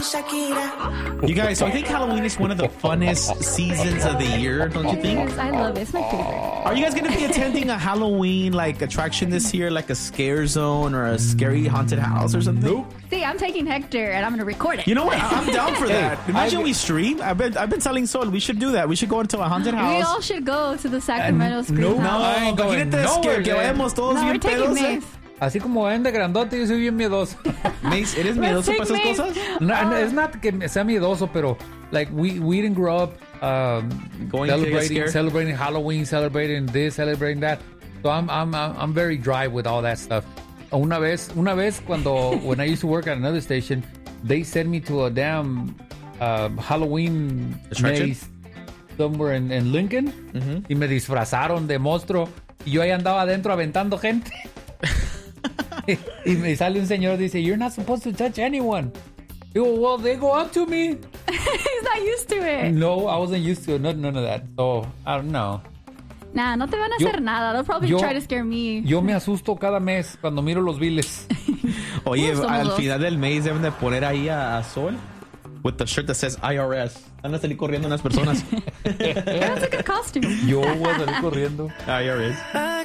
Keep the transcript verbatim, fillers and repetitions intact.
You guys, so I think Halloween is one of the funnest seasons of the year, don't you think? Yes, I love it. It's my favorite. Are you guys going to be attending a Halloween like attraction this year, like a scare zone or a scary haunted house or something? Nope. See, I'm taking Hector and I'm going to record it. You know what? I'm down for that. Hey, Imagine I- we stream. I've been I've been telling Sol we should do that. We should go into a haunted house. We all should go to the Sacramento Uh, Scream no, House. I ain't going Imagínate nowhere, que, que man. vayamos todos No, we're bien taking pedos. eh. Mace. Así como ven de grandote, yo soy bien miedoso. Mace, ¿eres Let's miedoso take para esas Mace. cosas? No, no, it's not que sea miedoso, pero like we we didn't grow up um, Going to get celebrating scared? celebrating Halloween, celebrating this, celebrating that. So I'm I'm I'm I'm very dry with all that stuff. Una vez, una vez cuando when I used to work at another station, they sent me to a damn uh, Halloween Attraction? maze somewhere in, in Lincoln Mm-hmm. y me disfrazaron de monstruo y yo ahí andaba adentro aventando gente. Y me sale un señor dice, "You're not supposed to touch anyone." Digo, "Well, they go up to me." He's not used to it. No, I wasn't used to it. Not, none of that. So, I don't know. Nah, no te van a Yo- hacer nada. They'll probably yo- try to scare me. Yo me asusto cada mes cuando miro los biles. Oye, Uh, somos al dos. final del mes deben de poner ahí a, a Sol with the shirt that says I R S. Van a salir corriendo unas personas. That's a good costume. Yo voy a salir corriendo. I R S.